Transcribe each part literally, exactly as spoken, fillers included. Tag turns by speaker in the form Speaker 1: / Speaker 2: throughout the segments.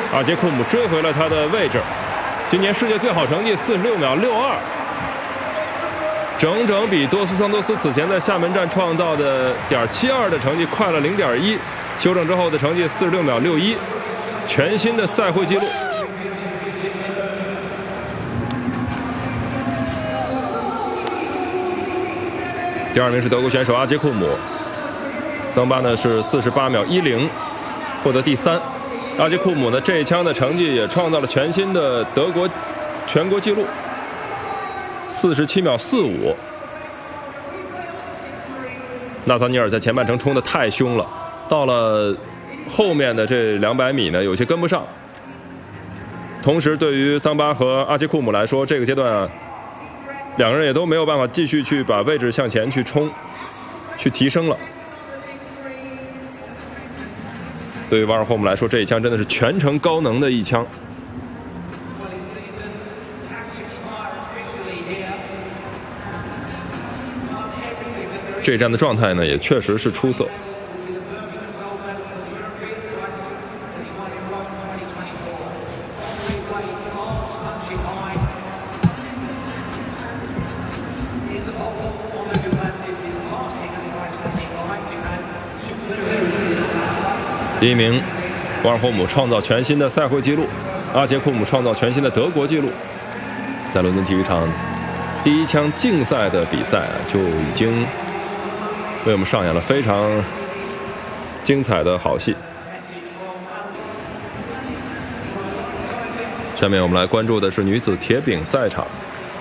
Speaker 1: 阿杰库姆追回了他的位置。今年世界最好成绩四十六秒六二，整整比多斯桑多斯此前在厦门站创造的点七二的成绩快了零点一，修正之后的成绩四十六秒六一，全新的赛会纪录。第二名是德国选手阿杰库姆，桑巴呢是四十八秒一零，获得第三。阿杰库姆呢这一枪的成绩也创造了全新的德国全国纪录，四十七秒四五。纳萨尼尔在前半程冲得太凶了，到了后面的这两百米呢有些跟不上。同时对于桑巴和阿杰库姆来说，这个阶段啊两个人也都没有办法继续去把位置向前去冲去提升了。对于瓦尔霍姆来说，这一枪真的是全程高能的一枪。这一战的状态呢也确实是出色。第一名瓦尔霍姆创造全新的赛会纪录，阿杰库姆创造全新的德国纪录。在伦敦体育场第一枪竞赛的比赛啊，就已经为我们上演了非常精彩的好戏。下面我们来关注的是女子铁饼赛场。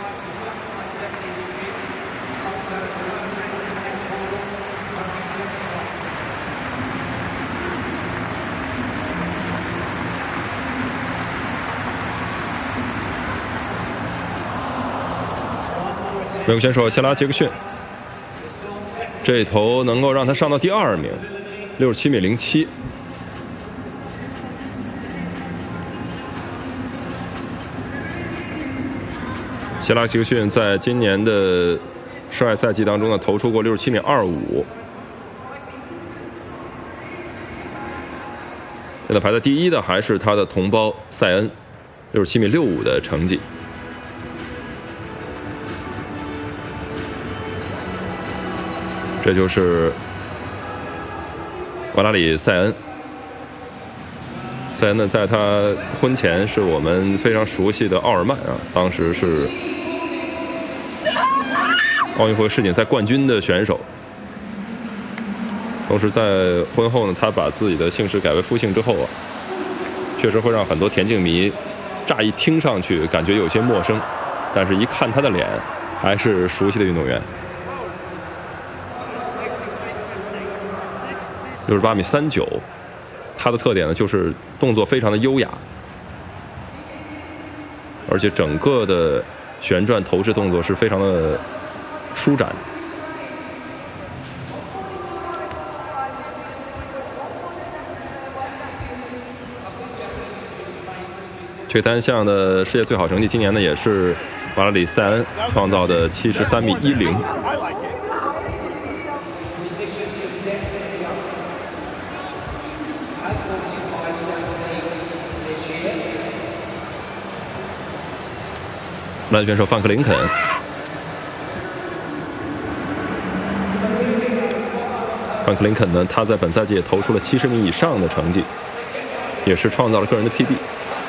Speaker 1: 美国选手谢拉杰克逊，这一头能够让他上到第二名，六十七米零七。谢拉杰克逊在今年的室外赛季当中呢，投出过六十七米二五，现在排在第一的还是他的同胞塞恩，六十七米六五的成绩。这就是瓦拉里·塞恩。塞恩呢，在他婚前是我们非常熟悉的奥尔曼啊，当时是奥运会世锦赛冠军的选手。同时在婚后呢，他把自己的姓氏改为夫姓之后啊，确实会让很多田径迷乍一听上去感觉有些陌生，但是一看他的脸，还是熟悉的运动员。六十八米三九，它的特点呢就是动作非常的优雅，而且整个的旋转投掷动作是非常的舒展。这单项的世界最好成绩，今年呢也是瓦拉里·塞恩创造的七十三米一零。男选手范克林肯，范克林肯呢，他在本赛季也投出了七十米以上的成绩，也是创造了个人的 P B。